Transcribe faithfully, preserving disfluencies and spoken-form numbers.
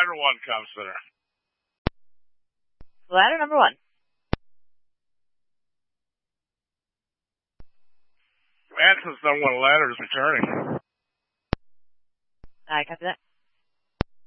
ladder one comes, center. Ladder number one. Manson's number one ladder is returning. I copy that.